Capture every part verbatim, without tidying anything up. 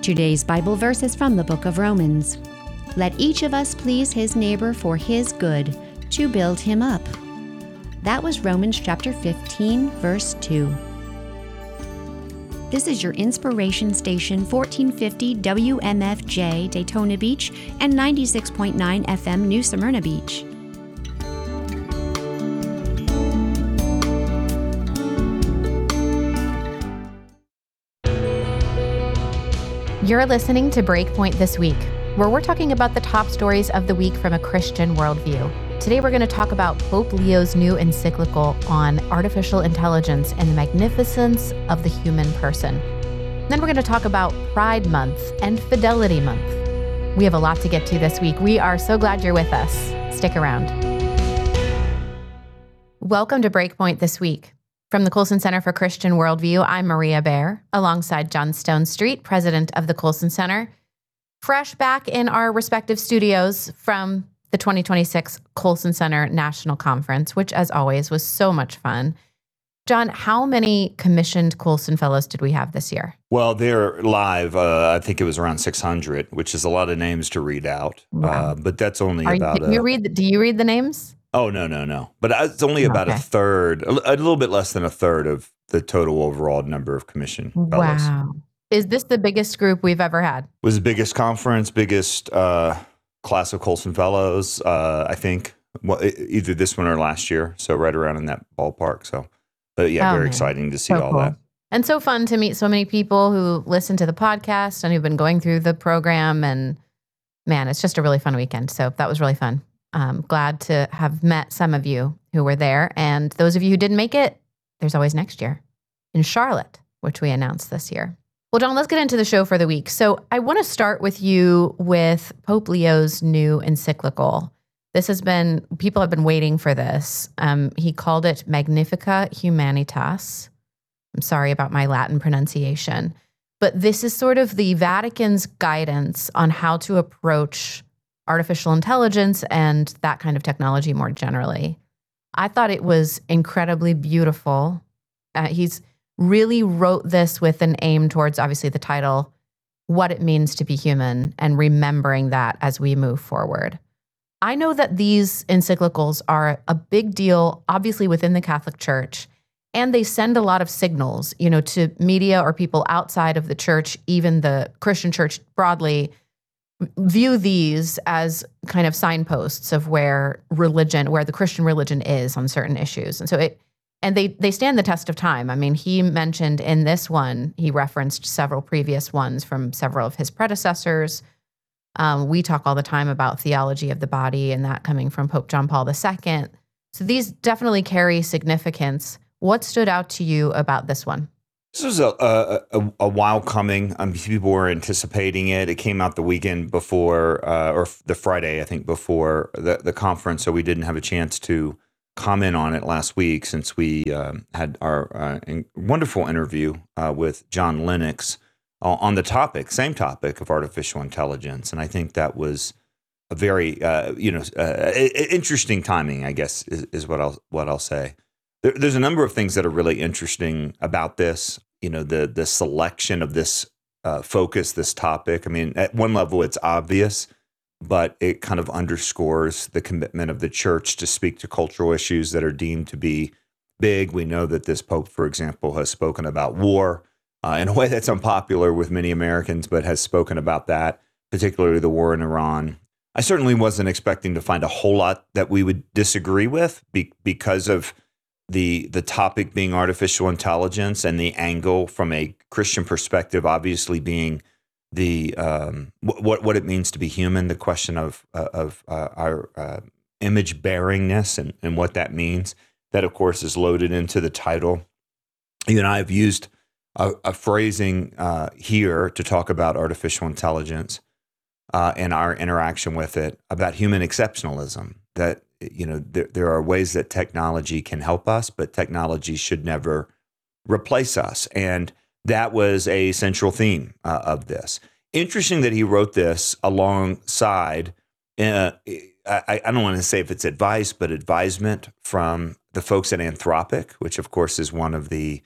Today's Bible verse is from the book of Romans. Let each of us please his neighbor for his good, to build him up. That was Romans chapter fifteen, verse two. This is your inspiration station, fourteen fifty W M F J Daytona Beach and ninety-six point nine F M New Smyrna Beach. You're listening to Breakpoint This Week, where we're talking about the top stories of the week from a Christian worldview. Today we're going to talk about Pope Leo's new encyclical on artificial intelligence and the magnificence of the human person. Then we're going to talk about Pride Month and Fidelity Month. We have a lot to get to this week. We are so glad you're with us. Stick around. Welcome to Breakpoint This Week. From the Colson Center for Christian Worldview, I'm Maria Bear, alongside John Stone Street, president of the Colson Center. Fresh back in our respective studios from the twenty twenty-six Colson Center National Conference, which, as always, was so much fun. John, how many commissioned Colson Fellows did we have this year? Well, they're live. Uh, I think it was around six hundred, which is a lot of names to read out. Wow. Uh, but that's only Are about you, do you a, read. The, do you read the names? Oh, no, no, no. But it's only about Okay. a third, a a little bit less than a third of the total overall number of commissioned fellows. Wow. Is this the biggest group we've ever had? It was the biggest conference, biggest uh, class of Colson Fellows, uh, I think, well, e- either this one or last year. So right around in that ballpark. So, but yeah, Oh, very man. exciting to see So all cool. that. And so fun to meet so many people who listen to the podcast and who've been going through the program. And man, it's just a really fun weekend. So that was really fun. Um, glad to have met some of you who were there. And those of you who didn't make it, there's always next year in Charlotte, which we announced this year. Well, John, let's get into the show for the week. So I want to start with you with Pope Leo's new encyclical. This has been, people have been waiting for this. Um, he called it Magnifica Humanitas. I'm sorry about my Latin pronunciation, but this is sort of the Vatican's guidance on how to approach artificial intelligence and that kind of technology more generally. I thought it was incredibly beautiful. Uh, he's really wrote this with an aim towards, obviously, the title, what it means to be human, and remembering that as we move forward. I know that these encyclicals are a big deal, obviously, within the Catholic Church, and they send a lot of signals, you know, to media or people outside of the church, even the Christian church broadly, view these as kind of signposts of where religion, where the Christian religion is on certain issues. And so it, and they they stand the test of time. I mean, he mentioned in this one, he referenced several previous ones from several of his predecessors. Um, we talk all the time about theology of the body and that coming from Pope John Paul the Second. So these definitely carry significance. What stood out to you about this one? This was a, a, a, a while coming. Um, people were anticipating it. It came out the weekend before, uh, or the Friday, I think, before the, the conference. So we didn't have a chance to comment on it last week since we um, had our uh, in- wonderful interview uh, with John Lennox uh, on the topic, same topic of artificial intelligence. And I think that was a very, uh, you know, uh, interesting timing, I guess, is, is what I'll what I'll say. There, there's a number of things that are really interesting about this. You know, the the selection of this uh, focus, this topic. I mean, at one level, it's obvious, but it kind of underscores the commitment of the church to speak to cultural issues that are deemed to be big. We know that this pope, for example, has spoken about war uh, in a way that's unpopular with many Americans, but has spoken about that, particularly the war in Iran. I certainly wasn't expecting to find a whole lot that we would disagree with be- because of the the topic being artificial intelligence and the angle from a Christian perspective, obviously being the um, what what it means to be human, the question of uh, of uh, our uh, image bearingness and, and what that means. That, of course, is loaded into the title. You and I have used a, a phrasing uh, here to talk about artificial intelligence uh, and our interaction with it, about human exceptionalism. That you know, there, there are ways that technology can help us, but technology should never replace us. And that was a central theme uh, of this. Interesting that he wrote this alongside, uh, I, I don't want to say if it's advice, but advisement from the folks at Anthropic, which of course is one of the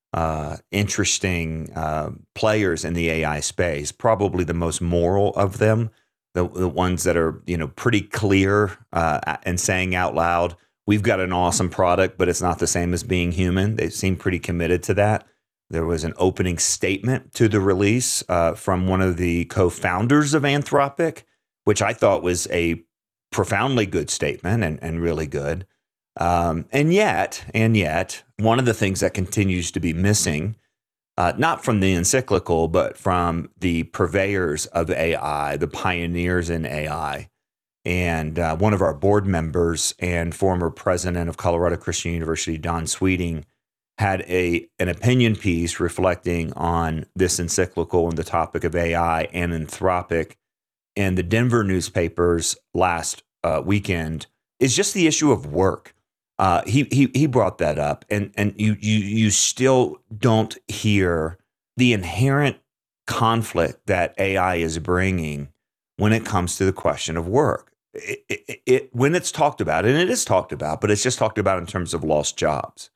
uh, interesting uh, players in the A I space, probably the most moral of them, the, the ones that are, you know, pretty clear uh, and saying out loud, we've got an awesome product, but it's not the same as being human. They seem pretty committed to that. There was an opening statement to the release uh, from one of the co-founders of Anthropic, which I thought was a profoundly good statement and, and really good. Um, and yet, and yet, one of the things that continues to be missing, uh, not from the encyclical, but from the purveyors of A I, the pioneers in A I, and uh, one of our board members and former president of Colorado Christian University, Don Sweeting, had a an opinion piece reflecting on this encyclical and the topic of A I and Anthropic in the Denver newspapers last uh, weekend. Is just the issue of work. Uh, he he he brought that up, and and you you you still don't hear the inherent conflict that A I is bringing when it comes to the question of work. It, it, it when it's talked about, and it is talked about, but it's just talked about in terms of lost jobs.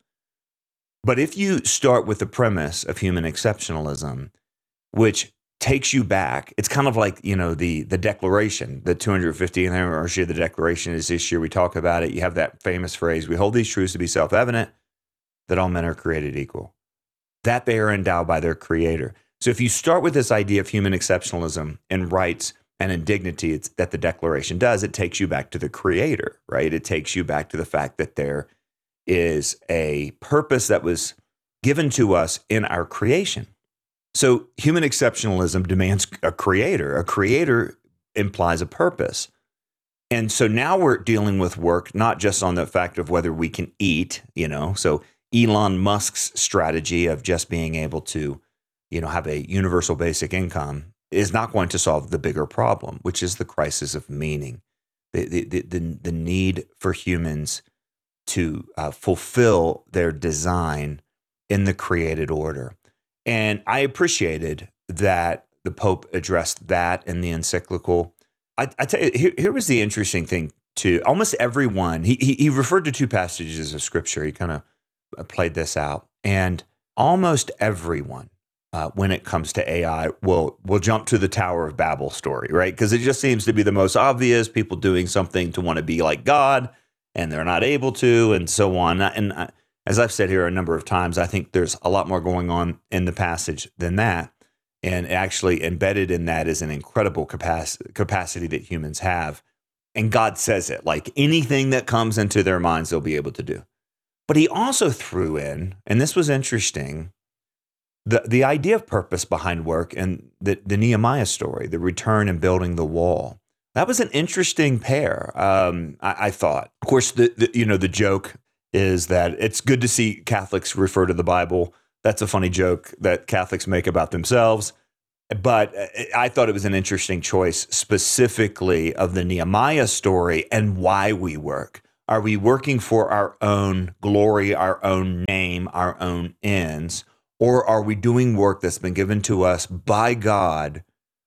But if you start with the premise of human exceptionalism, which takes you back, it's kind of like, you know, the the Declaration, the two hundred fiftieth anniversary of the Declaration is this year. We talk about it. You have that famous phrase, we hold these truths to be self-evident, that all men are created equal, that they are endowed by their creator. So if you start with this idea of human exceptionalism and rights and in dignity it's, that the Declaration does, it takes you back to the creator, right? It takes you back to the fact that there is a purpose that was given to us in our creation. So human exceptionalism demands a creator. A creator implies a purpose. And so now we're dealing with work, not just on the fact of whether we can eat, you know, so Elon Musk's strategy of just being able to, you know, have a universal basic income is not going to solve the bigger problem, which is the crisis of meaning, the, the, the, the, the need for humans to uh, fulfill their design in the created order. And I appreciated that the Pope addressed that in the encyclical. I, I tell you, here, here was the interesting thing too. Almost everyone, he, he, he referred to two passages of scripture. He kind of played this out. And almost everyone, uh, when it comes to A I, will, will jump to the Tower of Babel story, right? Because it just seems to be the most obvious, people doing something to want to be like God, and they're not able to, and so on. And I, as I've said here a number of times, I think there's a lot more going on in the passage than that. And actually embedded in that is an incredible capacity, capacity that humans have. And God says it, like anything that comes into their minds, they'll be able to do. But he also threw in, and this was interesting, the, the idea of purpose behind work and the, the Nehemiah story, the return and building the wall. That was an interesting pair, um, I, I thought. Of course, the, the you know the joke is that it's good to see Catholics refer to the Bible. That's a funny joke that Catholics make about themselves. But I thought it was an interesting choice specifically of the Nehemiah story and why we work. Are we working for our own glory, our own name, our own ends? Or are we doing work that's been given to us by God?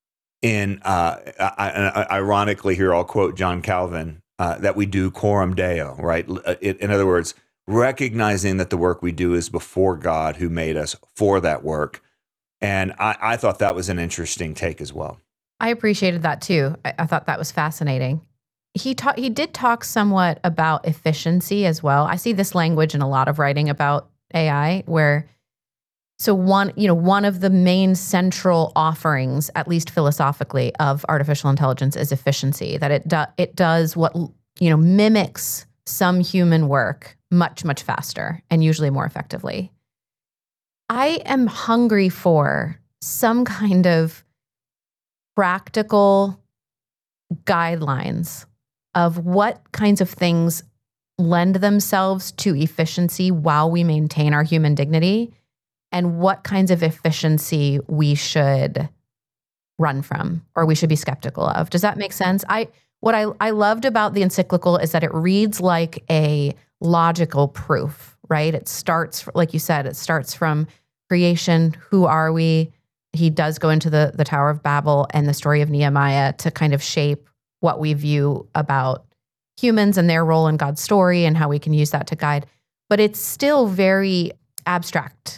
In uh, I, I, ironically here, I'll quote John Calvin, uh, that we do coram Deo, right? In other words, recognizing that the work we do is before God who made us for that work. And I, I thought that was an interesting take as well. I appreciated that too. I, I thought that was fascinating. He ta- he did talk somewhat about efficiency as well. I see this language in a lot of writing about A I where So one, you know, one of the main central offerings, at least philosophically, of artificial intelligence is efficiency. That it do, it does what, you know, mimics some human work much, much faster and usually more effectively. I am hungry for some kind of practical guidelines of what kinds of things lend themselves to efficiency while we maintain our human dignity, and what kinds of efficiency we should run from or we should be skeptical of. Does that make sense? I what I, I loved about the encyclical is that it reads like a logical proof, right? It starts, like you said, it starts from creation. Who are we? He does go into the, the Tower of Babel and the story of Nehemiah to kind of shape what we view about humans and their role in God's story and how we can use that to guide. But it's still very abstract.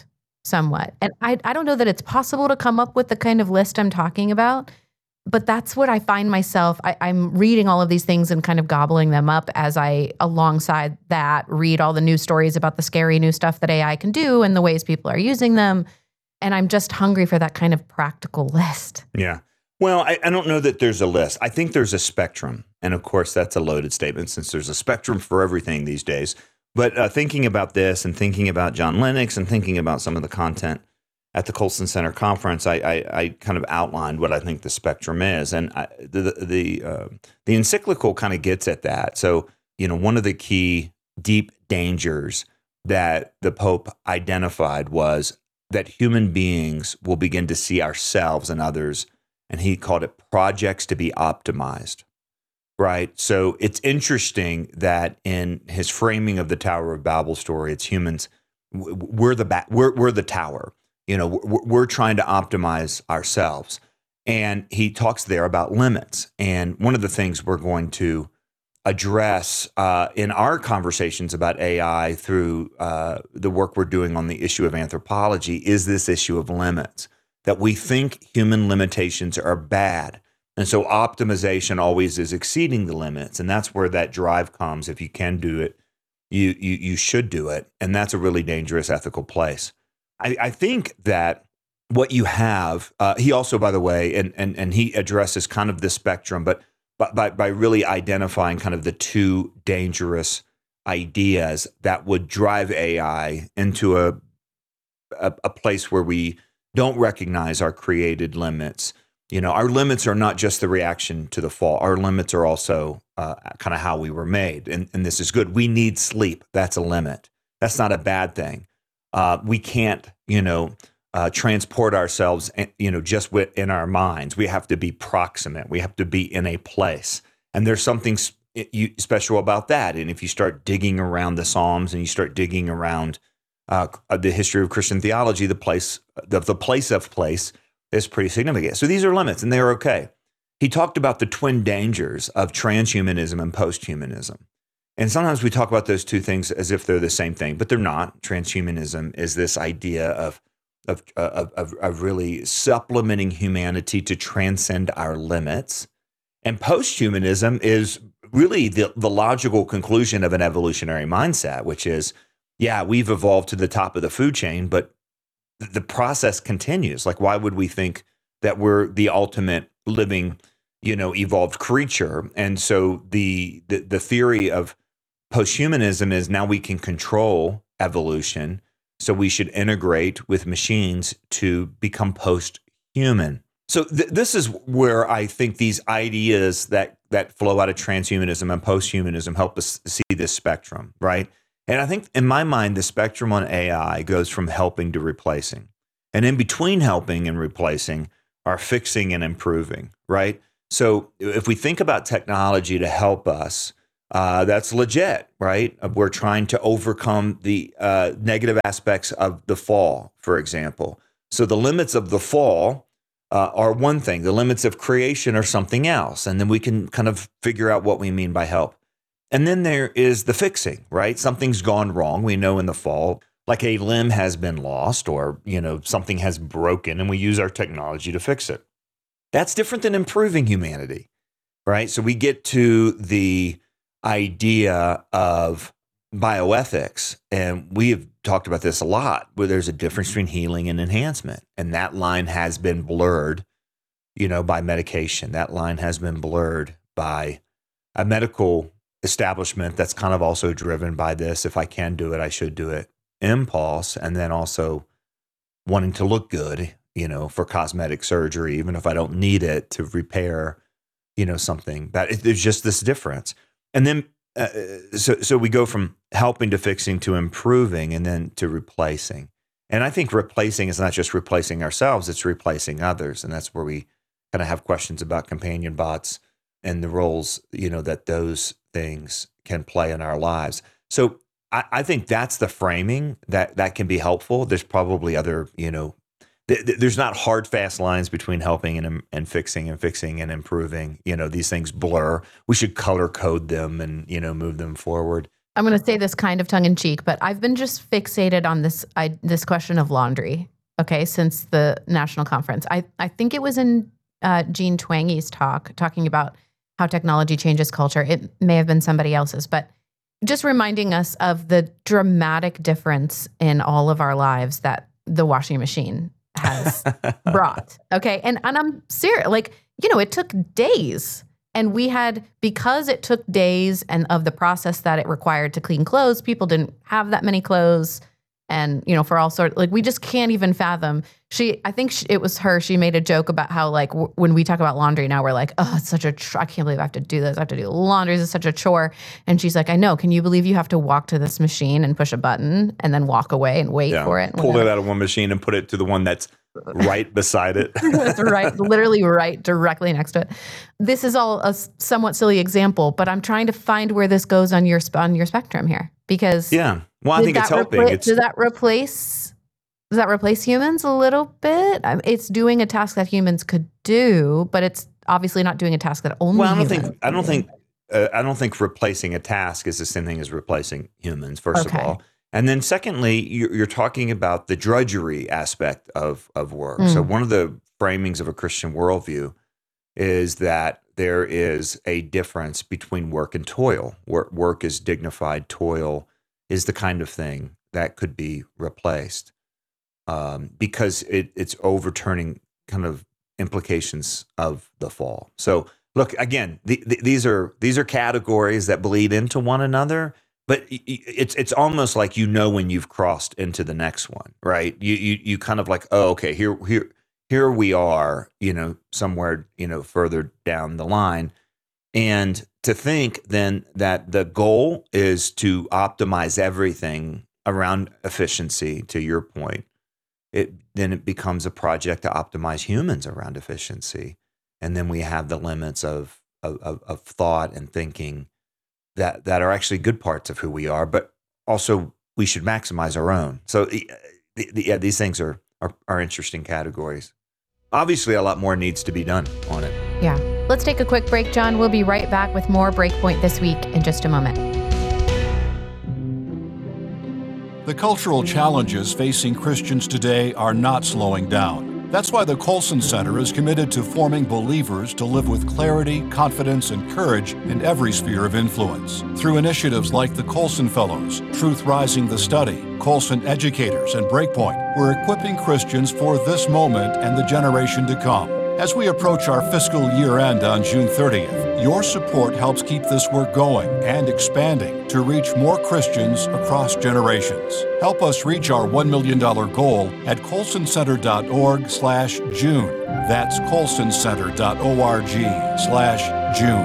somewhat. And I, I don't know that it's possible to come up with the kind of list I'm talking about, but that's what I find myself. I, I'm reading all of these things and kind of gobbling them up as I, alongside that, read all the news stories about the scary new stuff that A I can do and the ways people are using them. And I'm just hungry for that kind of practical list. Yeah. Well, I, I don't know that there's a list. I think there's a spectrum. And of course, that's a loaded statement since there's a spectrum for everything these days. But uh, thinking about this and thinking about John Lennox and thinking about some of the content at the Colson Center conference, I, I, I kind of outlined what I think the spectrum is. And I, the the uh, the encyclical kind of gets at that. So, you know, one of the key deep dangers that the Pope identified was that human beings will begin to see ourselves and others, and he called it projects to be optimized, right? So it's interesting that in his framing of the Tower of Babel story, it's humans, we're the ba- we're we're the tower, you know, we're, we're trying to optimize ourselves, and he talks there about limits. And one of the things we're going to address uh, in our conversations about A I through uh, the work we're doing on the issue of anthropology is this issue of limits, that we think human limitations are bad. And so optimization always is exceeding the limits. And that's where that drive comes. If you can do it, you you, you should do it. And that's a really dangerous ethical place. I, I think that what you have, uh, he also, by the way, and, and, and he addresses kind of the spectrum, but But by, by really identifying kind of the two dangerous ideas that would drive A I into a, a a place where we don't recognize our created limits. You know, our limits are not just the reaction to the fall. Our limits are also uh, kind of how we were made. And, and this is good. We need sleep. That's a limit. That's not a bad thing. Uh, we can't, you know, Uh, transport ourselves, you know, just within our minds. We have to be proximate. We have to be in a place. And there's something special about that. And if you start digging around the Psalms and you start digging around uh, the history of Christian theology, the place, the, the place of place is pretty significant. So these are limits, and they're okay. He talked about the twin dangers of transhumanism and posthumanism. And sometimes we talk about those two things as if they're the same thing, but they're not. Transhumanism is this idea of Of, of, of, of really supplementing humanity to transcend our limits. And posthumanism is really the, the logical conclusion of an evolutionary mindset, which is, yeah, we've evolved to the top of the food chain, but the process continues. Like, why would we think that we're the ultimate living, you know, evolved creature? And so the the, the theory of posthumanism is now we can control evolution. So we should integrate with machines to become post-human. So th- this is where I think these ideas that that flow out of transhumanism and posthumanism help us see this spectrum, right? And I think in my mind, the spectrum on A I goes from helping to replacing. And in between helping and replacing are fixing and improving, right? So if we think about technology to help us, Uh, that's legit, right? We're trying to overcome the uh, negative aspects of the fall, for example. So the limits of the fall uh, are one thing. The limits of creation are something else. And then we can kind of figure out what we mean by help. And then there is the fixing, right? Something's gone wrong. We know in the fall, like a limb has been lost or, you know, something has broken, and we use our technology to fix it. That's different than improving humanity, right? So we get to the idea of bioethics, and we have talked about this a lot, where there's a difference between healing and enhancement, and that line has been blurred, you know, by medication. That line has been blurred by a medical establishment that's kind of also driven by this, if I can do it, I should do it, impulse, and then also wanting to look good, you know, for cosmetic surgery, even if I don't need it to repair, you know, something. But it, there's just this difference. And then, uh, so so we go from helping to fixing to improving, and then to replacing. And I think replacing is not just replacing ourselves; it's replacing others, and that's where we kind of have questions about companion bots and the roles, you know, that those things can play in our lives. So I, I think that's the framing that that can be helpful. There's probably other, you know. There's not hard, fast lines between helping and and fixing and fixing and improving. You know, these things blur. We should color code them and, you know, move them forward. I'm going to say this kind of tongue in cheek, but I've been just fixated on this I, this question of laundry. Okay, since the national conference, I I think it was in uh, Jean Twangy's talk talking about how technology changes culture. It may have been somebody else's, but just reminding us of the dramatic difference in all of our lives that the washing machine has brought. Okay. And, and I'm serious, like, you know, it took days, and we had, because it took days and of the process that it required to clean clothes, people didn't have that many clothes. And, you know, for all sorts, like, we just can't even fathom. She, I think she, it was her, she made a joke about how, like, w- when we talk about laundry now, we're like, oh, it's such a, tr- I can't believe I have to do this. I have to do laundry. This is such a chore. And she's like, I know. Can you believe you have to walk to this machine and push a button and then walk away and wait yeah. for it? Pull it out of one machine and put it to the one that's right beside it. That's right. Literally right directly next to it. This is all a somewhat silly example, but I'm trying to find where this goes on your, on your spectrum here, because yeah. Well, I think it's helping. Repla- it's, does that replace does that replace humans a little bit? It's doing a task that humans could do, but it's obviously not doing a task that only. Well, I don't humans think I don't think uh, I don't think replacing a task is the same thing as replacing humans. First Okay. of all, and then secondly, you're, you're talking about the drudgery aspect of of work. Mm. So one of the framings of a Christian worldview is that there is a difference between work and toil. Work, work is dignified. Toil is the kind of thing that could be replaced, um, because it, it's overturning kind of implications of the fall. So look, again, the, the, these are these are categories that bleed into one another, but it's it's almost like, you know, when you've crossed into the next one, right? You you you kind of like, oh, okay, here here here we are, you know, somewhere, you know, further down the line. And to think then that the goal is to optimize everything around efficiency, to your point, it then it becomes a project to optimize humans around efficiency. And then we have the limits of of, of thought and thinking that, that are actually good parts of who we are, but also we should maximize our own. So the, the, yeah, these things are, are are interesting categories. Obviously, a lot more needs to be done on it. Yeah. Let's take a quick break, John. We'll be right back with more Breakpoint This Week in just a moment. The cultural challenges facing Christians today are not slowing down. That's why the Colson Center is committed to forming believers to live with clarity, confidence, and courage in every sphere of influence. Through initiatives like the Colson Fellows, Truth Rising the Study, Colson Educators, and Breakpoint, we're equipping Christians for this moment and the generation to come. As we approach our fiscal year end on June thirtieth, your support helps keep this work going and expanding to reach more Christians across generations. Help us reach our one million dollars goal at colson center dot org slash June. That's colson center dot org slash June.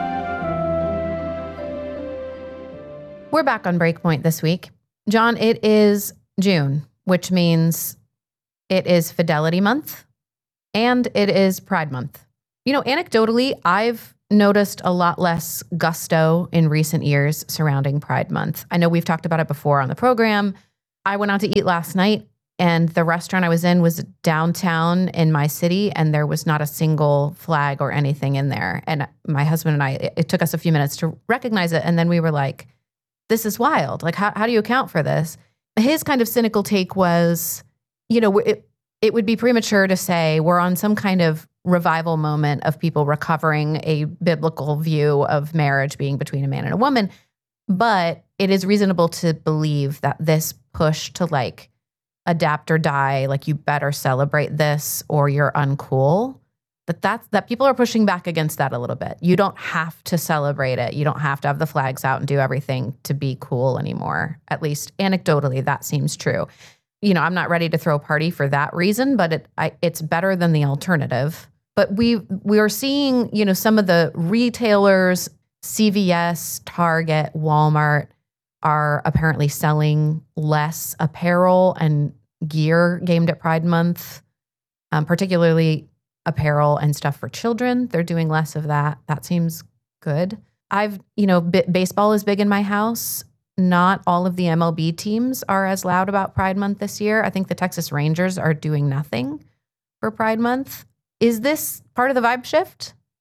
We're back on Breakpoint this week. John, it is June, which means it is Fidelity Month. And it is Pride Month. You know, anecdotally, I've noticed a lot less gusto in recent years surrounding Pride Month. I know we've talked about it before on the program. I went out to eat last night, and the restaurant I was in was downtown in my city, and there was not a single flag or anything in there. And my husband and I, it, it took us a few minutes to recognize it, and then we were like, this is wild. Like, how, how do you account for this? His kind of cynical take was, you know, it, it would be premature to say we're on some kind of revival moment of people recovering a biblical view of marriage being between a man and a woman. But it is reasonable to believe that this push to like adapt or die, like you better celebrate this or you're uncool, that that's, that people are pushing back against that a little bit. You don't have to celebrate it. You don't have to have the flags out and do everything to be cool anymore. At least anecdotally, that seems true. You know, I'm not ready to throw a party for that reason, but it I, it's better than the alternative. But we we are seeing, you know, some of the retailers, C V S, Target, Walmart, are apparently selling less apparel and gear aimed at Pride Month, um, particularly apparel and stuff for children. They're doing less of that. That seems good. I've, you know, b- baseball is big in my house. Not all of the M L B teams are as loud about Pride Month this year. I think the Texas Rangers are doing nothing for Pride Month. Is this part of the vibe shift?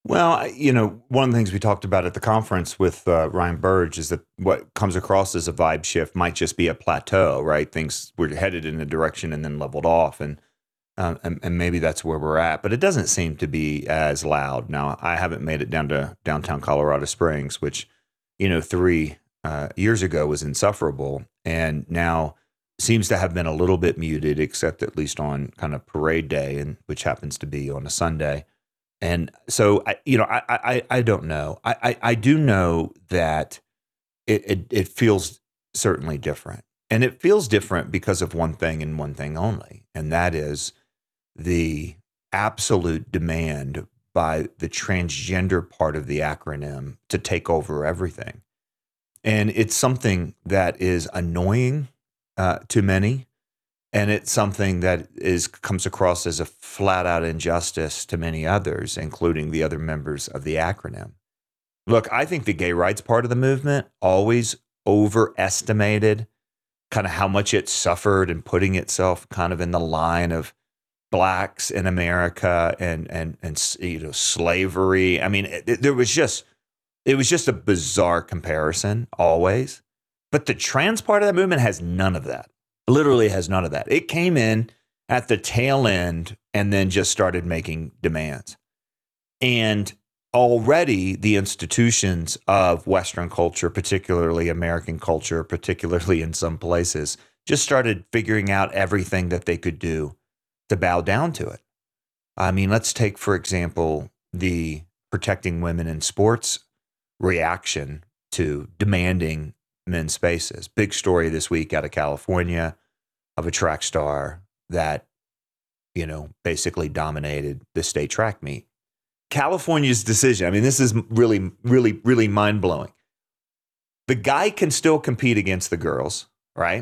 Well, I- you know, one of the things we talked about at the conference with uh, Ryan Burge is that what comes across as a vibe shift might just be a plateau, right? Things were headed in a direction and then leveled off, and, uh, and and maybe that's where we're at. But it doesn't seem to be as loud now. I haven't made it down to downtown Colorado Springs, which, you know, three uh, years ago was insufferable, and now seems to have been a little bit muted, except at least on kind of parade day, and which happens to be on a Sunday. And so, I, you know, I, I, I don't know. I, I, I do know that it, it, it feels certainly different. And it feels different because of one thing and one thing only. And that is the absolute demand by the transgender part of the acronym to take over everything. And it's something that is annoying uh, to many. And it's something that is comes across as a flat out injustice to many others, including the other members of the acronym. Look, I think the gay rights part of the movement always overestimated kind of how much it suffered and putting itself kind of in the line of blacks in America and and and you know slavery. I mean, it, there was just it was just a bizarre comparison always. But the trans part of that movement has none of that. Literally has none of that. It came in at the tail end and then just started making demands. And already the institutions of Western culture, particularly American culture, particularly in some places, just started figuring out everything that they could do to bow down to it. I mean, let's take, for example, the protecting women in sports reaction to demanding men's spaces. Big story this week out of California of a track star that, you know, basically dominated the state track meet. California's decision, I mean, this is really, really, really mind-blowing. The guy can still compete against the girls, right?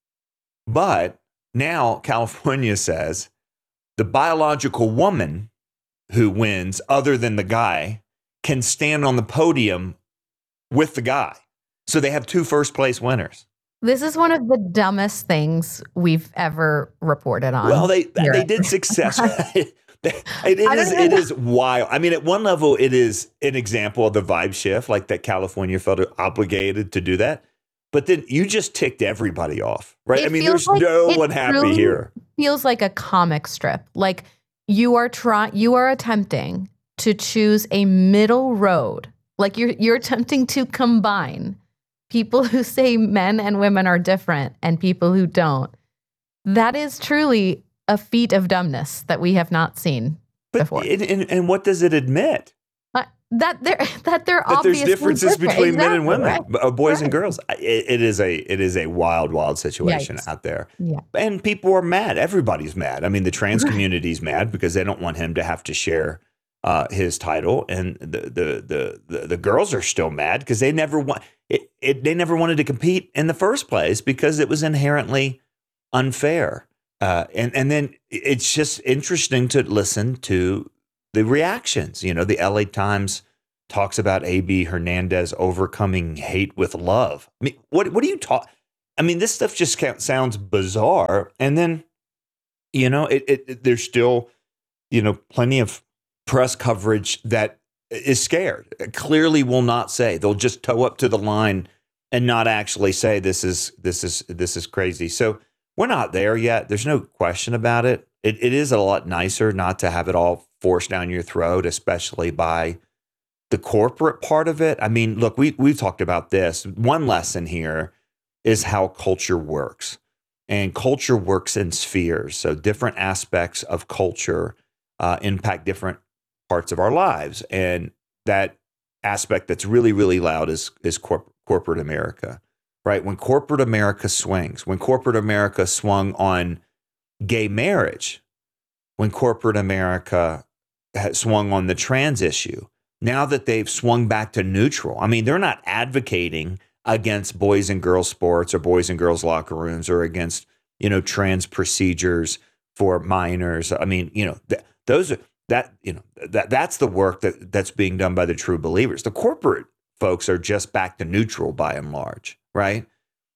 But now California says the biological woman who wins, other than the guy, can stand on the podium with the guy. So they have two first place winners. This is one of the dumbest things we've ever reported on. Well, they here. they did success. it it is it is wild. I mean, at one level, it is an example of the vibe shift, like that California felt obligated to do that. But then you just ticked everybody off, right? It I mean, there's like, no one happy here. Feels like a comic strip. Like you are trying, you are attempting to choose a middle road. Like you're you're attempting to combine people who say men and women are different and people who don't. That is truly a feat of dumbness that we have not seen but before. It, and, and what does it admit? Uh, that there that there that there's differences different. between exactly, men and women, right. boys right. and girls. It, it is a it is a wild, wild situation Yikes. out there. Yeah. And people are mad. Everybody's mad. I mean, the trans community's mad because they don't want him to have to share Uh, his title, and the the the the, the girls are still mad because they never want it, it. They never wanted to compete in the first place because it was inherently unfair. Uh, and and then it's just interesting to listen to the reactions. You know, the L A Times talks about A B Hernandez overcoming hate with love. I mean, what what do you talk? I mean, this stuff just sounds bizarre. And then, you know, it, it, it there's still, you know, plenty of press coverage that is scared, clearly will not say. They'll just toe up to the line and not actually say this is this is this is crazy. So we're not there yet. There's no question about it. It it is a lot nicer not to have it all forced down your throat, especially by the corporate part of it. I mean, look, we we've talked about this. One lesson here is how culture works. And culture works in spheres. So different aspects of culture uh, impact different parts of our lives. And that aspect that's really, really loud is, is corp- corporate America, right? When corporate America swings, when corporate America swung on gay marriage, when corporate America has swung on the trans issue, now that they've swung back to neutral, I mean, they're not advocating against boys and girls sports or boys and girls locker rooms or against, you know, trans procedures for minors. I mean, you know, th- those are, that, you know, that that's the work that that's being done by the true believers. The corporate folks are just back to neutral by and large, right?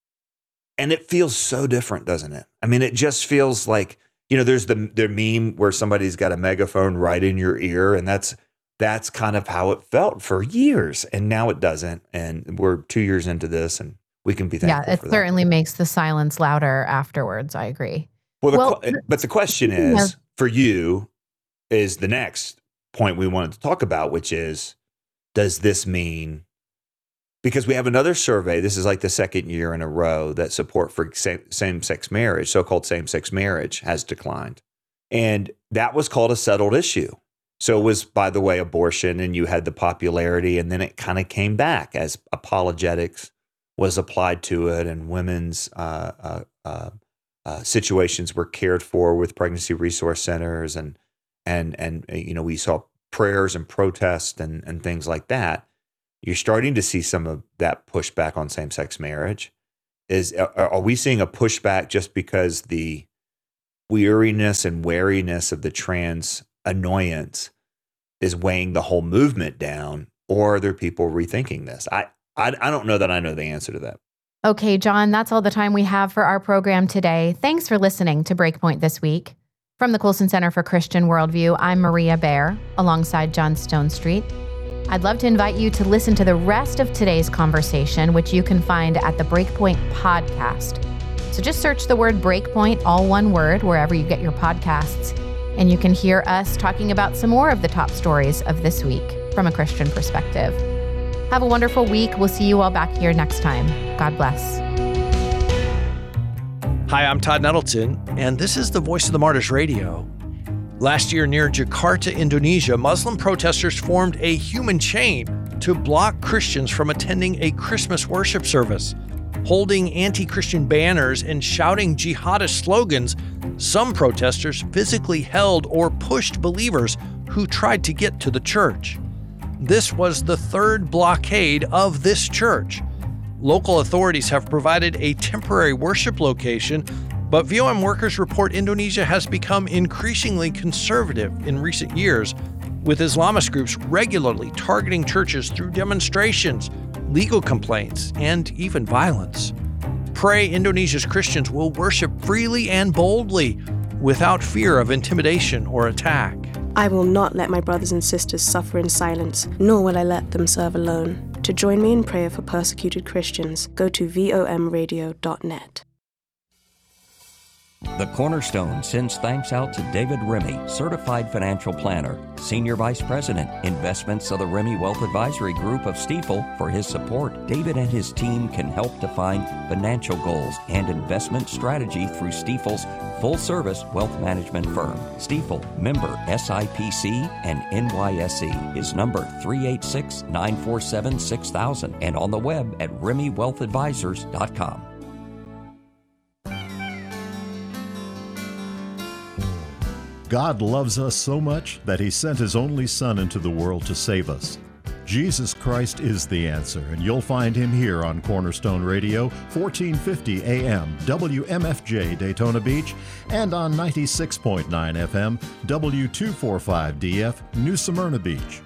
And it feels so different, doesn't it? I mean, it just feels like, you know, there's the the meme where somebody's got a megaphone right in your ear, and that's that's kind of how it felt for years. And now it doesn't. And we're two years into this, and we can be thankful Yeah, it for that. certainly makes the silence louder afterwards. I agree. Well, the, Well, but the question is, for you, is the next point we wanted to talk about, which is, does this mean, because we have another survey, this is like the second year in a row that support for same-sex marriage, so-called same-sex marriage, has declined. And that was called a settled issue. So it was, by the way, abortion, and you had the popularity, and then it kind of came back as apologetics was applied to it, and women's uh, uh, uh, uh, situations were cared for with pregnancy resource centers, and and and you know, we saw prayers and protests and and things like that. You're starting to see some of that pushback on same-sex marriage. Is are, are we seeing a pushback just because the weariness and wariness of the trans annoyance is weighing the whole movement down, or are there people rethinking this? I, I I don't know that I know the answer to that. Okay, John, that's all the time we have for our program today. Thanks for listening to Breakpoint this week. From the Colson Center for Christian Worldview, I'm Maria Bear, alongside John Stonestreet. I'd love to invite you to listen to the rest of today's conversation, which you can find at the Breakpoint podcast. So just search the word Breakpoint, all one word, wherever you get your podcasts, and you can hear us talking about some more of the top stories of this week from a Christian perspective. Have a wonderful week. We'll see you all back here next time. God bless. Hi, I'm Todd Nettleton, and this is the Voice of the Martyrs Radio. Last year near Jakarta, Indonesia, Muslim protesters formed a human chain to block Christians from attending a Christmas worship service. Holding anti-Christian banners and shouting jihadist slogans, some protesters physically held or pushed believers who tried to get to the church. This was the third blockade of this church. Local authorities have provided a temporary worship location, but V O M workers report Indonesia has become increasingly conservative in recent years, with Islamist groups regularly targeting churches through demonstrations, legal complaints, and even violence. Pray Indonesia's Christians will worship freely and boldly, without fear of intimidation or attack. I will not let my brothers and sisters suffer in silence, nor will I let them serve alone. To join me in prayer for persecuted Christians, go to V O M radio dot net. The Cornerstone sends thanks out to David Remy, Certified Financial Planner, Senior Vice President, Investments of the Remy Wealth Advisory Group of Stifel, for his support. David and his team can help define financial goals and investment strategy through Stifel's full-service wealth management firm. Stifel, member S I P C and N Y S E, is number three eight six, nine four seven, six thousand, and on the web at remy wealth advisors dot com. God loves us so much that He sent His only Son into the world to save us. Jesus Christ is the answer, and you'll find Him here on Cornerstone Radio, fourteen fifty A M, W M F J Daytona Beach, and on ninety-six point nine F M, W two forty-five D F, New Smyrna Beach.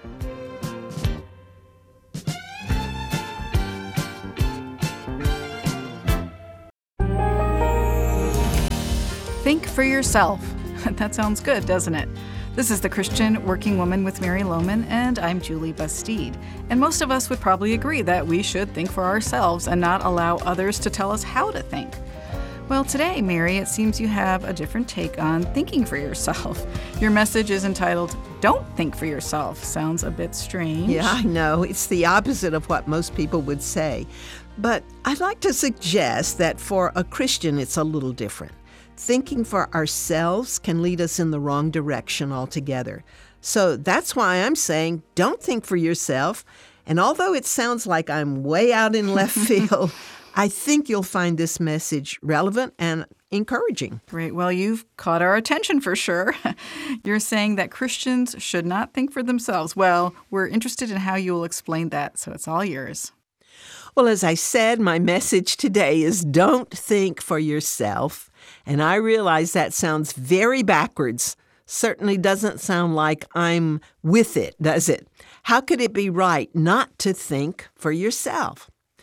Think for yourself. That sounds good, doesn't it? This is The Christian Working Woman with Mary Lohman, and I'm Julie Bastide. And most of us would probably agree that we should think for ourselves and not allow others to tell us how to think. Well, today, Mary, it seems you have a different take on thinking for yourself. Your message is entitled, Don't Think for Yourself. Sounds a bit strange. Yeah, I know. It's the opposite of what most people would say. But I'd like to suggest that for a Christian, it's a little different. Thinking for ourselves can lead us in the wrong direction altogether. So that's why I'm saying, don't think for yourself. And although it sounds like I'm way out in left field, I think you'll find this message relevant and encouraging. Great. Well, you've caught our attention for sure. You're saying that Christians should not think for themselves. Well, we're interested in how you will explain that, so it's all yours. Well, as I said, my message today is don't think for yourself. And I realize that sounds very backwards. Certainly doesn't sound like I'm with it, does it? How could it be right not to think for yourself?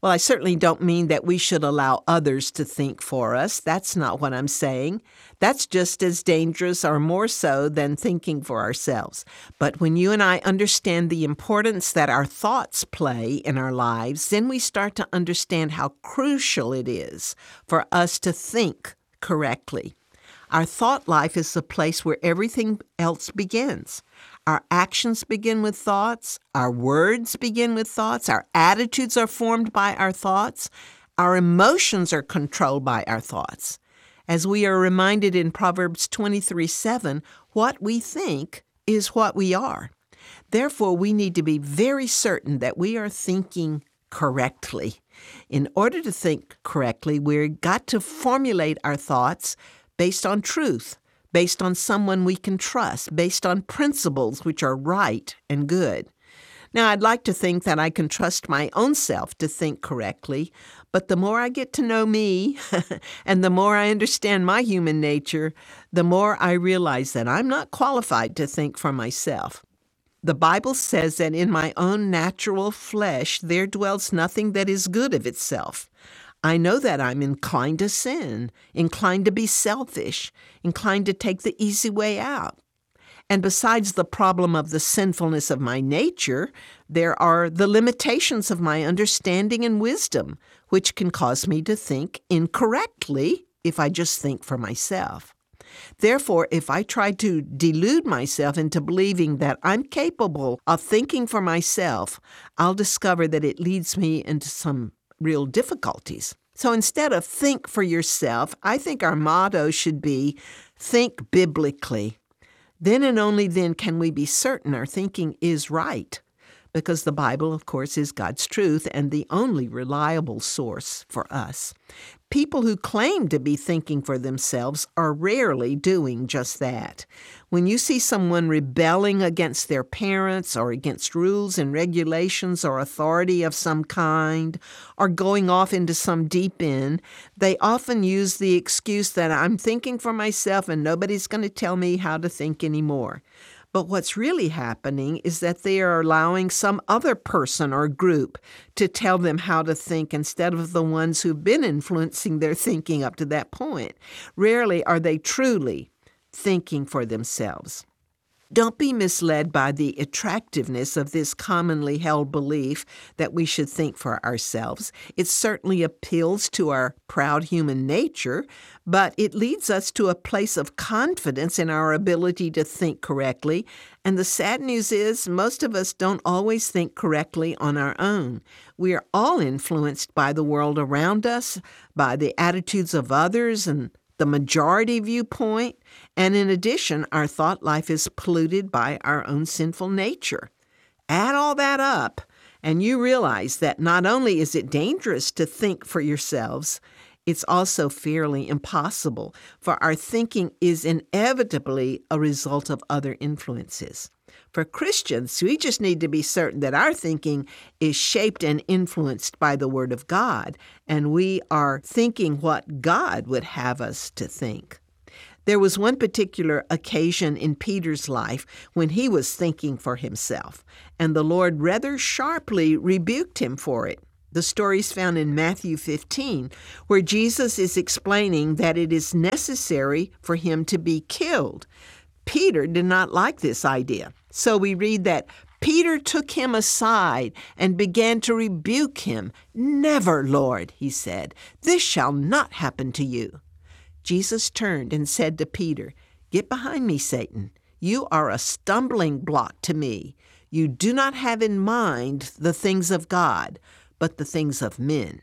Well, I certainly don't mean that we should allow others to think for us. That's not what I'm saying. That's just as dangerous or more so than thinking for ourselves. But when you and I understand the importance that our thoughts play in our lives, then we start to understand how crucial it is for us to think correctly. Our thought life is the place where everything else begins. Our actions begin with thoughts. Our words begin with thoughts. Our attitudes are formed by our thoughts. Our emotions are controlled by our thoughts. As we are reminded in Proverbs twenty-three seven, what we think is what we are. Therefore, we need to be very certain that we are thinking correctly. In order to think correctly, we've got to formulate our thoughts based on truth, based on someone we can trust, based on principles which are right and good. Now, I'd like to think that I can trust my own self to think correctly, but the more I get to know me and the more I understand my human nature, the more I realize that I'm not qualified to think for myself. The Bible says that in my own natural flesh there dwells nothing that is good of itself. I know that I'm inclined to sin, inclined to be selfish, inclined to take the easy way out. And besides the problem of the sinfulness of my nature, there are the limitations of my understanding and wisdom, which can cause me to think incorrectly if I just think for myself. Therefore, if I try to delude myself into believing that I'm capable of thinking for myself, I'll discover that it leads me into some real difficulties. So instead of think for yourself, I think our motto should be think biblically. Then and only then can we be certain our thinking is right, because the Bible, of course, is God's truth and the only reliable source for us. People who claim to be thinking for themselves are rarely doing just that. When you see someone rebelling against their parents or against rules and regulations or authority of some kind, or going off into some deep end, they often use the excuse that I'm thinking for myself and nobody's going to tell me how to think anymore. But what's really happening is that they are allowing some other person or group to tell them how to think instead of the ones who've been influencing their thinking up to that point. Rarely are they truly thinking for themselves. Don't be misled by the attractiveness of this commonly held belief that we should think for ourselves. It certainly appeals to our proud human nature, but it leads us to a place of confidence in our ability to think correctly. And the sad news is most of us don't always think correctly on our own. We are all influenced by the world around us, by the attitudes of others and the majority viewpoint, and in addition, our thought life is polluted by our own sinful nature. Add all that up, and you realize that not only is it dangerous to think for yourselves, it's also fairly impossible, for our thinking is inevitably a result of other influences. For Christians, we just need to be certain that our thinking is shaped and influenced by the Word of God, and we are thinking what God would have us to think. There was one particular occasion in Peter's life when he was thinking for himself, and the Lord rather sharply rebuked him for it. The story is found in Matthew fifteen, where Jesus is explaining that it is necessary for him to be killed. Peter did not like this idea. So we read that Peter took him aside and began to rebuke him. "Never, Lord," he said, "this shall not happen to you." Jesus turned and said to Peter, "Get behind me, Satan. You are a stumbling block to me. You do not have in mind the things of God, but the things of men."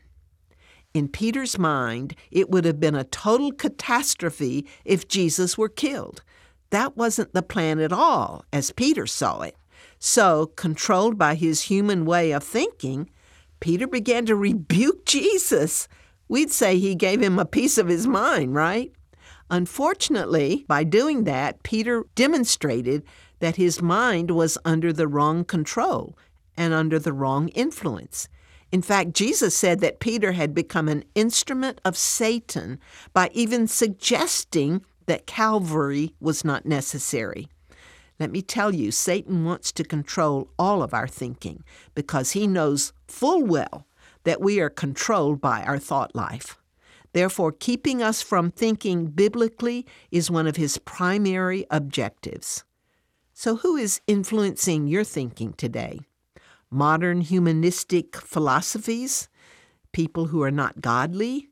In Peter's mind, it would have been a total catastrophe if Jesus were killed. That wasn't the plan at all, as Peter saw it. So, controlled by his human way of thinking, Peter began to rebuke Jesus. We'd say he gave him a piece of his mind, right? Unfortunately, by doing that, Peter demonstrated that his mind was under the wrong control and under the wrong influence. In fact, Jesus said that Peter had become an instrument of Satan by even suggesting that Calvary was not necessary. Let me tell you, Satan wants to control all of our thinking because he knows full well that we are controlled by our thought life. Therefore, keeping us from thinking biblically is one of his primary objectives. So who is influencing your thinking today? Modern humanistic philosophies? People who are not godly?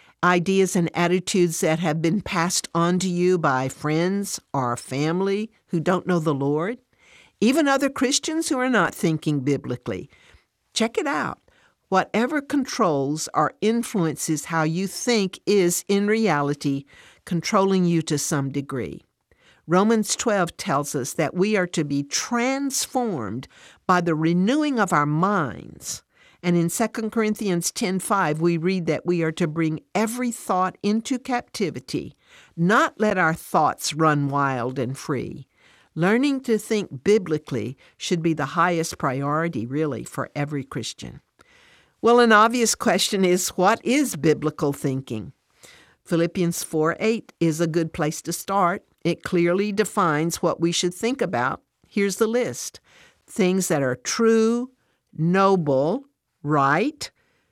Ideas and attitudes that have been passed on to you by friends or family who don't know the Lord? Even other Christians who are not thinking biblically? Check it out. Whatever controls or influences how you think is, in reality, controlling you to some degree. Romans twelve tells us that we are to be transformed by the renewing of our minds. And in Second Corinthians ten five, we read that we are to bring every thought into captivity, not let our thoughts run wild and free. Learning to think biblically should be the highest priority, really, for every Christian. Well, an obvious question is, what is biblical thinking? Philippians four eight is a good place to start. It clearly defines what we should think about. Here's the list. Things that are true, noble, right,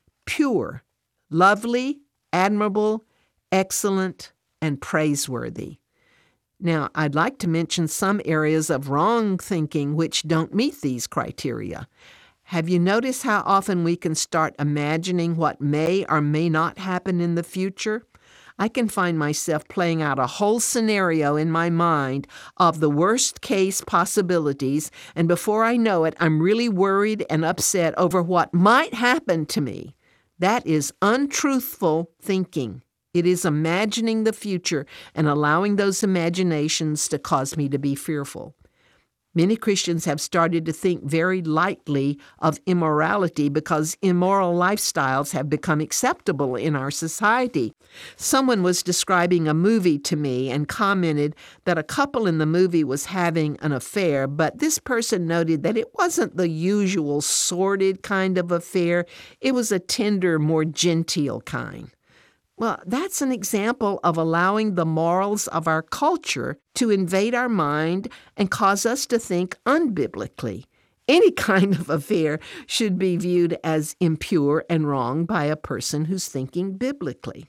pure, lovely, admirable, excellent, and praiseworthy. Now, I'd like to mention some areas of wrong thinking which don't meet these criteria. Have you noticed how often we can start imagining what may or may not happen in the future? I can find myself playing out a whole scenario in my mind of the worst-case possibilities, and before I know it, I'm really worried and upset over what might happen to me. That is untruthful thinking. It is imagining the future and allowing those imaginations to cause me to be fearful. Many Christians have started to think very lightly of immorality because immoral lifestyles have become acceptable in our society. Someone was describing a movie to me and commented that a couple in the movie was having an affair, but this person noted that it wasn't the usual sordid kind of affair. It was a tender, more genteel kind. Well, that's an example of allowing the morals of our culture to invade our mind and cause us to think unbiblically. Any kind of affair should be viewed as impure and wrong by a person who's thinking biblically.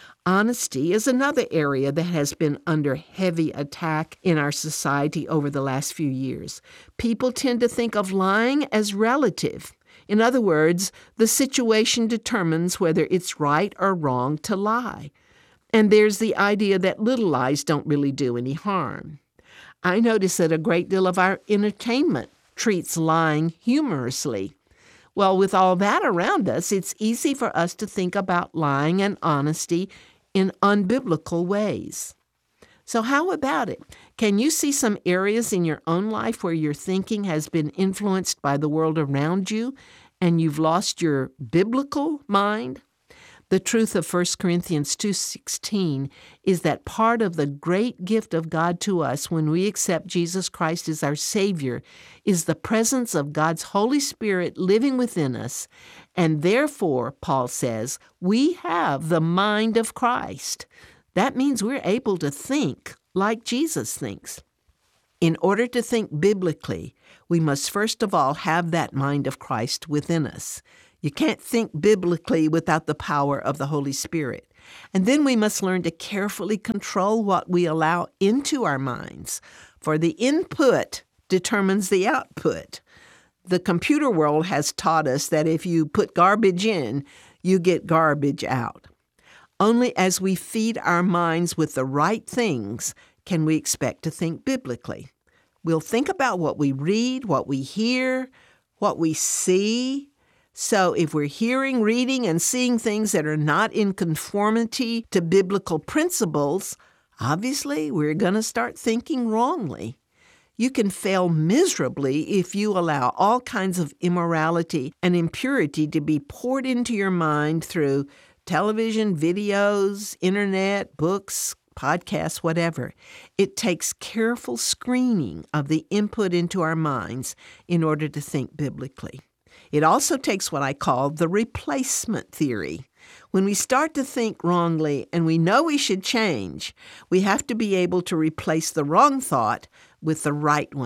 Honesty is another area that has been under heavy attack in our society over the last few years. People tend to think of lying as relative. In other words, the situation determines whether it's right or wrong to lie. And there's the idea that little lies don't really do any harm. I notice that a great deal of our entertainment treats lying humorously. Well, with all that around us, it's easy for us to think about lying and honesty in unbiblical ways. So how about it? Can you see some areas in your own life where your thinking has been influenced by the world around you and you've lost your biblical mind? The truth of First Corinthians two sixteen is that part of the great gift of God to us when we accept Jesus Christ as our Savior is the presence of God's Holy Spirit living within us, and therefore, Paul says, we have the mind of Christ. That means we're able to think like Jesus thinks. In order to think biblically, we must first of all have that mind of Christ within us. You can't think biblically without the power of the Holy Spirit. And then we must learn to carefully control what we allow into our minds, for the input determines the output. The computer world has taught us that if you put garbage in, you get garbage out. Only as we feed our minds with the right things can we expect to think biblically. We'll think about what we read, what we hear, what we see. So if we're hearing, reading, and seeing things that are not in conformity to biblical principles, obviously we're going to start thinking wrongly. You can fail miserably if you allow all kinds of immorality and impurity to be poured into your mind through television, videos, internet, books, podcasts, whatever. It takes careful screening of the input into our minds in order to think biblically. It also takes what I call the replacement theory. When we start to think wrongly and we know we should change, we have to be able to replace the wrong thought with the right one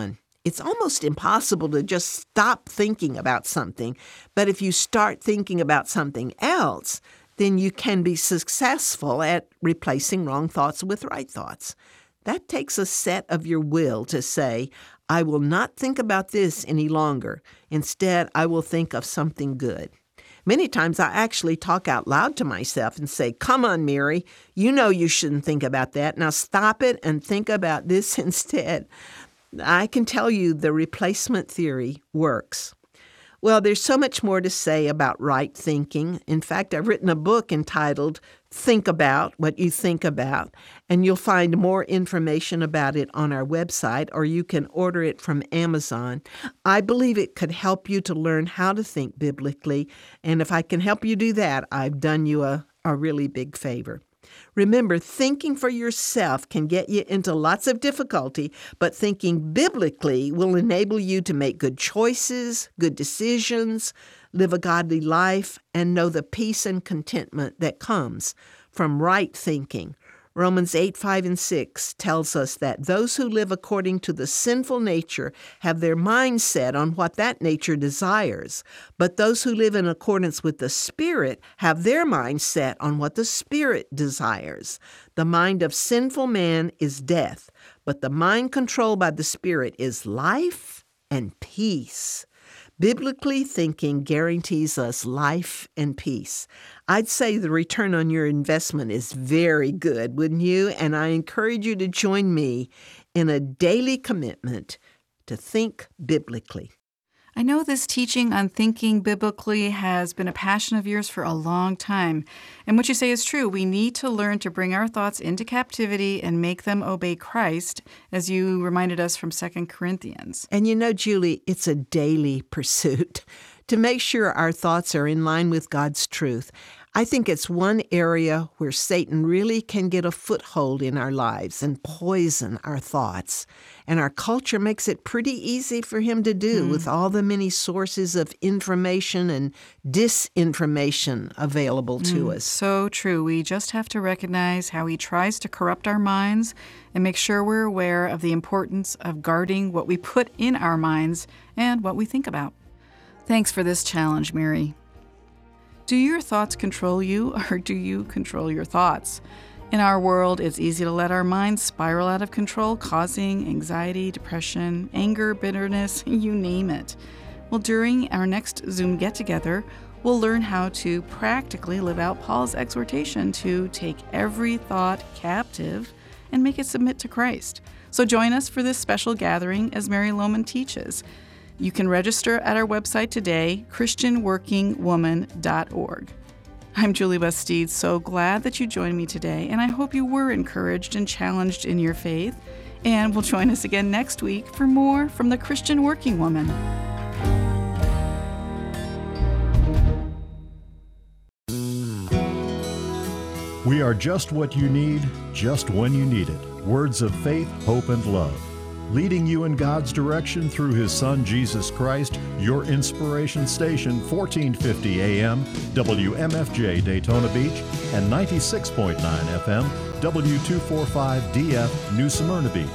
It's almost impossible to just stop thinking about something. But if you start thinking about something else, then you can be successful at replacing wrong thoughts with right thoughts. That takes a set of your will to say, I will not think about this any longer. Instead, I will think of something good. Many times I actually talk out loud to myself and say, come on, Mary, you know you shouldn't think about that. Now stop it and think about this instead. I can tell you the replacement theory works. Well, there's so much more to say about right thinking. In fact, I've written a book entitled Think About What You Think About, and you'll find more information about it on our website, or you can order it from Amazon. I believe it could help you to learn how to think biblically, and if I can help you do that, I've done you a, a really big favor. Remember, thinking for yourself can get you into lots of difficulty, but thinking biblically will enable you to make good choices, good decisions, live a godly life, and know the peace and contentment that comes from right thinking. Romans eight, five, and six tells us that those who live according to the sinful nature have their mind set on what that nature desires, but those who live in accordance with the Spirit have their mind set on what the Spirit desires. The mind of sinful man is death, but the mind controlled by the Spirit is life and peace. Biblically thinking guarantees us life and peace. I'd say the return on your investment is very good, wouldn't you? And I encourage you to join me in a daily commitment to think biblically. I know this teaching on thinking biblically has been a passion of yours for a long time. And what you say is true. We need to learn to bring our thoughts into captivity and make them obey Christ, as you reminded us from Second Corinthians. And you know, Julie, it's a daily pursuit to make sure our thoughts are in line with God's truth. I think it's one area where Satan really can get a foothold in our lives and poison our thoughts. And our culture makes it pretty easy for him to do mm. with all the many sources of information and disinformation available to mm, us. So true. We just have to recognize how he tries to corrupt our minds and make sure we're aware of the importance of guarding what we put in our minds and what we think about. Thanks for this challenge, Mary. Do your thoughts control you, or do you control your thoughts? In our world, it's easy to let our minds spiral out of control, causing anxiety, depression, anger, bitterness, you name it. Well, during our next Zoom get-together, we'll learn how to practically live out Paul's exhortation to take every thought captive and make it submit to Christ. So join us for this special gathering as Mary Lowman teaches. You can register at our website today, Christian Working Woman dot org. I'm Julie Bastide, so glad that you joined me today, and I hope you were encouraged and challenged in your faith. And will join us again next week for more from the Christian Working Woman. We are just what you need, just when you need it. Words of faith, hope, and love. Leading you in God's direction through His Son, Jesus Christ, your inspiration station, fourteen fifty A M, W M F J Daytona Beach, and ninety-six point nine F M, W two forty-five D F, New Smyrna Beach.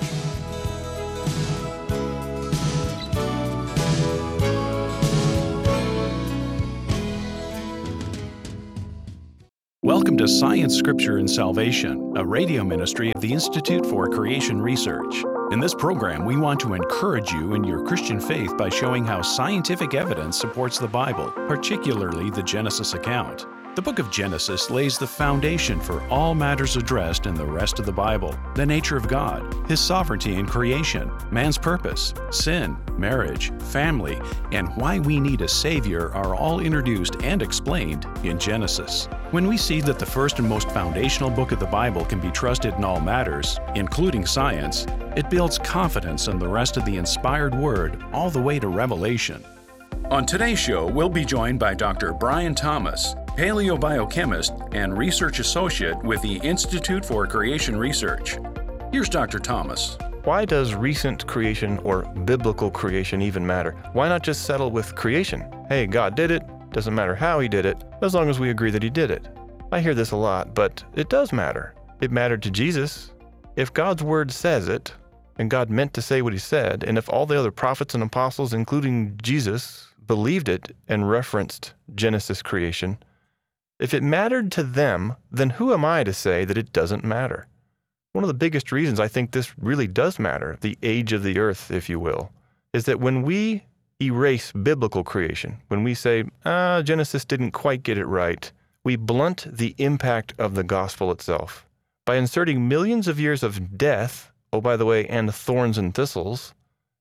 Welcome to Science, Scripture, and Salvation, a radio ministry of the Institute for Creation Research. In this program, we want to encourage you in your Christian faith by showing how scientific evidence supports the Bible, particularly the Genesis account. The book of Genesis lays the foundation for all matters addressed in the rest of the Bible: the nature of God, His sovereignty in creation, man's purpose, sin, marriage, family, and why we need a Savior are all introduced and explained in Genesis. When we see that the first and most foundational book of the Bible can be trusted in all matters, including science, it builds confidence in the rest of the inspired Word all the way to Revelation. On today's show, we'll be joined by Doctor Brian Thomas, paleobiochemist and research associate with the Institute for Creation Research. Here's Doctor Thomas. Why does recent creation or biblical creation even matter? Why not just settle with creation? Hey, God did it. Doesn't matter how He did it, as long as we agree that He did it. I hear this a lot, but it does matter. It mattered to Jesus. If God's Word says it, and God meant to say what he said, and if all the other prophets and apostles, including Jesus, believed it and referenced Genesis creation, if it mattered to them, then who am I to say that it doesn't matter? One of the biggest reasons I think this really does matter, the age of the earth, if you will, is that when we erase biblical creation, when we say, ah, Genesis didn't quite get it right, we blunt the impact of the gospel itself. By inserting millions of years of death, oh, by the way, and thorns and thistles,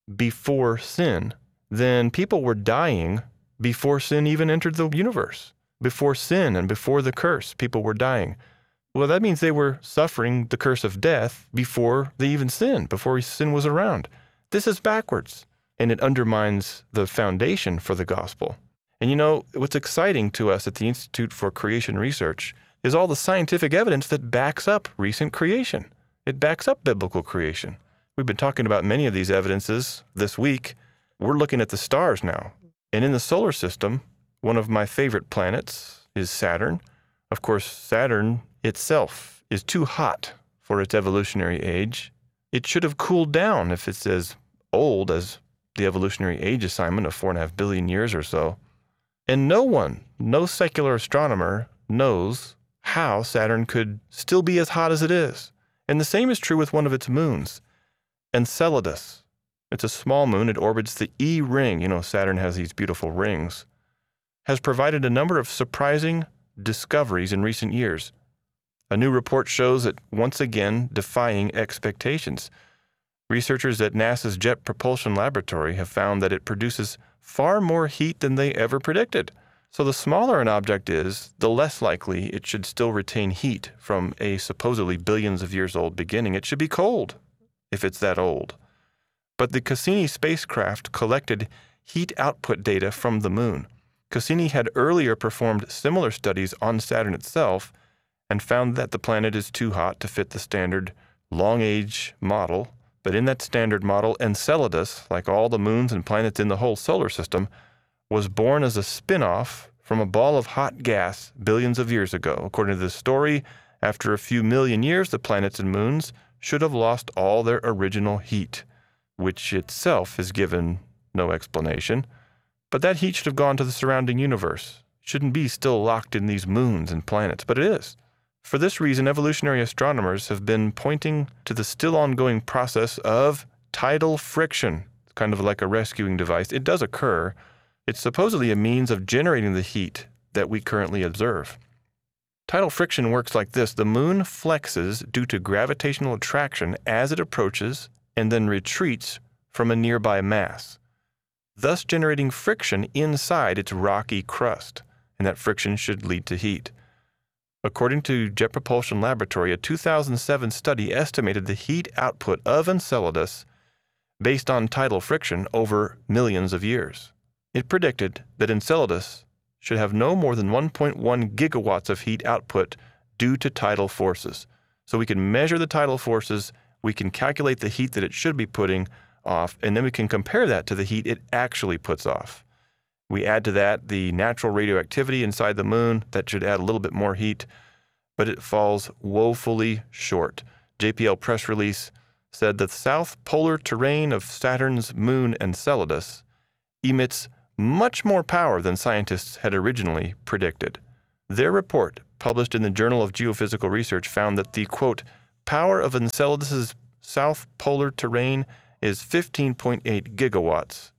before sin, then people were dying before sin even entered the universe. Before sin and before the curse, people were dying. Well, that means they were suffering the curse of death before they even sinned, before sin was around. This is backwards, and it undermines the foundation for the gospel. And you know, what's exciting to us at the Institute for Creation Research is all the scientific evidence that backs up recent creation. It backs up biblical creation. We've been talking about many of these evidences this week. We're looking at the stars now. And in the solar system, one of my favorite planets is Saturn. Of course, Saturn itself is too hot for its evolutionary age. It should have cooled down if it's as old as the evolutionary age assignment of four and a half billion years or so. And no one, no secular astronomer knows how Saturn could still be as hot as it is. And the same is true with one of its moons, Enceladus. It's a small moon. It orbits the E ring. You know, Saturn has these beautiful rings. Has provided a number of surprising discoveries in recent years. A new report shows it once again defying expectations. Researchers at NASA's Jet Propulsion Laboratory have found that it produces far more heat than they ever predicted. So the smaller an object is, the less likely it should still retain heat from a supposedly billions of years old beginning. It should be cold if it's that old. But the Cassini spacecraft collected heat output data from the moon. Cassini had earlier performed similar studies on Saturn itself and found that the planet is too hot to fit the standard long-age model. But in that standard model, Enceladus, like all the moons and planets in the whole solar system, was born as a spin-off from a ball of hot gas billions of years ago. According to this story, after a few million years, the planets and moons should have lost all their original heat, which itself is given no explanation. But that heat should have gone to the surrounding universe. It shouldn't be still locked in these moons and planets, but it is. For this reason, evolutionary astronomers have been pointing to the still ongoing process of tidal friction. It's kind of like a rescuing device. It does occur. It's supposedly a means of generating the heat that we currently observe. Tidal friction works like this. The moon flexes due to gravitational attraction as it approaches and then retreats from a nearby mass, thus generating friction inside its rocky crust, and that friction should lead to heat. According to Jet Propulsion Laboratory, a two thousand seven study estimated the heat output of Enceladus based on tidal friction over millions of years. It predicted that Enceladus should have no more than one point one gigawatts of heat output due to tidal forces. So we can measure the tidal forces, we can calculate the heat that it should be putting off, and then we can compare that to the heat it actually puts off. We add to that the natural radioactivity inside the moon. That should add a little bit more heat, but it falls woefully short. J P L press release said that the south polar terrain of Saturn's moon Enceladus emits much more power than scientists had originally predicted. Their report, published in the Journal of Geophysical Research, found that the, quote, power of Enceladus's south polar terrain is fifteen point eight gigawatts,